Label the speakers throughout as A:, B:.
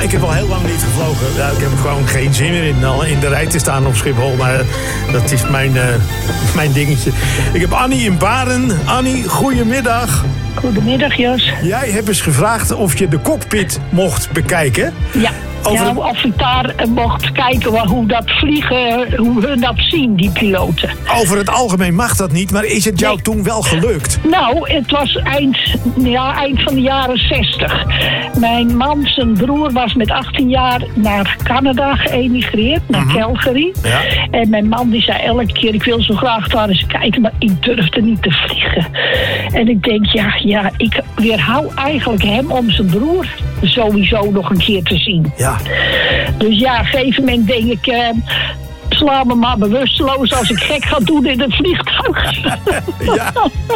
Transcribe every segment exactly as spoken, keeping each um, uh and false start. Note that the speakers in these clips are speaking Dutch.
A: Nou, ik heb al heel lang niet gevlogen. Ja, ik heb gewoon geen zin meer in, al in de rij te staan op Schiphol. Maar uh, dat is mijn, uh, mijn dingetje. Ik heb Annie in Baren. Annie, goedemiddag.
B: Goedemiddag, Jos.
A: Jij hebt eens gevraagd of je de cockpit mocht bekijken.
B: Ja.
A: Over
B: Ja, of ik daar uh, mocht kijken wat, hoe dat vliegen, hoe hun dat zien, die piloten.
A: Over het algemeen mag dat niet, maar is het jou
B: Nee.
A: toen wel gelukt?
B: Nou, het was eind, ja, eind van de jaren zestig. Mijn man, zijn broer, was met achttien jaar naar Canada geëmigreerd, naar
A: Mhm.
B: Calgary.
A: Ja.
B: En mijn man die zei elke keer, ik wil zo graag daar eens kijken, maar ik durfde niet te vliegen. En ik denk, ja, ja ik weerhou eigenlijk hem om zijn broer sowieso nog een keer te zien.
A: Ja.
B: Dus ja, op een gegeven moment denk ik, eh, sla me maar bewusteloos als ik gek ga doen in een vliegtuig.
A: Ja.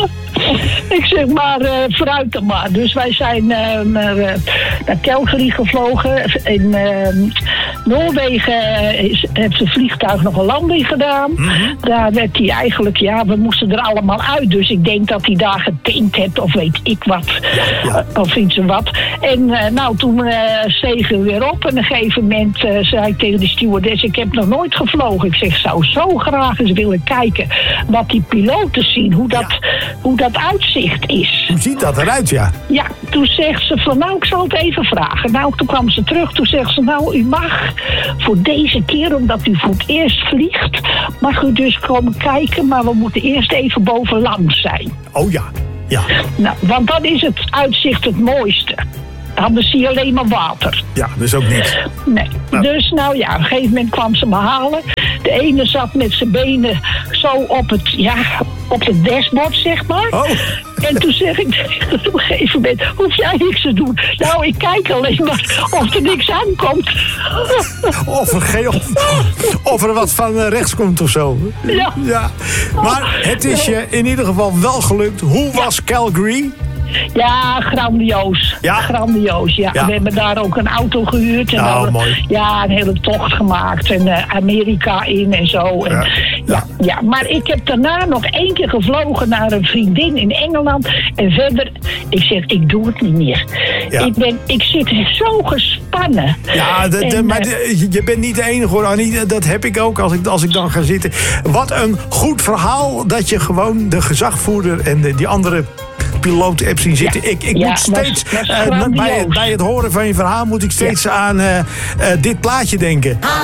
B: Ik zeg maar, uh, vooruit dan maar. Dus wij zijn uh, naar, uh, naar Calgary gevlogen. In uh, Noorwegen is, heeft het vliegtuig nog een landing gedaan.
A: Mm-hmm.
B: Daar werd hij eigenlijk, ja, we moesten er allemaal uit. Dus ik denk dat hij daar getankt heeft of weet ik wat.
A: Ja.
B: Uh, of iets en wat. En uh, nou, toen uh, stegen we weer op. En op een gegeven moment uh, zei ik tegen de stewardess, ik heb nog nooit gevlogen. Ik zeg, ik zou zo graag eens willen kijken wat die piloten zien. Hoe dat,
A: Ja.
B: hoe dat uitzicht is.
A: Hoe ziet dat eruit, ja?
B: Ja, toen zegt ze van, nou, ik zal het even vragen. Nou, toen kwam ze terug, toen zegt ze, nou, u mag voor deze keer, omdat u voor het eerst vliegt, mag u dus komen kijken, maar we moeten eerst even boven land zijn.
A: Oh ja, ja.
B: Nou, want dan is het uitzicht het mooiste. Anders zie je alleen maar water.
A: Ja, dus ook niet.
B: Nee.
A: Nou.
B: Dus nou ja, op een gegeven moment kwam ze me halen. De ene zat met zijn benen zo op het, ja, op het dashboard, zeg maar.
A: Oh.
B: En toen zeg ik tegen haar op een gegeven moment, hoef jij niks te doen. Nou, ik kijk alleen maar of er niks aankomt.
A: Of er, geen, of, of er wat van uh, rechts komt of zo.
B: Ja.
A: Ja. Maar het is je in ieder geval wel gelukt. Hoe was Calgary?
B: Ja, grandioos.
A: Ja?
B: Grandioos, ja.
A: Ja.
B: We hebben daar ook een auto gehuurd. En
A: Nou,
B: dan,
A: mooi.
B: Ja, een hele tocht gemaakt. En uh, Amerika in en zo. En,
A: Ja.
B: ja. Ja, maar ik heb daarna nog één keer gevlogen naar een vriendin in Engeland. En verder, ik zeg, ik doe het niet meer.
A: Ja.
B: Ik, ben, ik zit zo gespannen.
A: Ja, de, de,
B: En,
A: maar
B: uh,
A: de- je bent niet de enige hoor, Annie. Dat heb ik ook als ik, als ik dan ga zitten. Wat een goed verhaal dat je gewoon de gezagvoerder en de, die andere piloot hebt zien zitten.
B: Ja.
A: Ik, ik
B: Ja,
A: moet steeds,
B: was- was
A: uh, bij,
B: grandioos.
A: bij het horen van je verhaal moet ik steeds aan uh, uh, dit plaatje denken.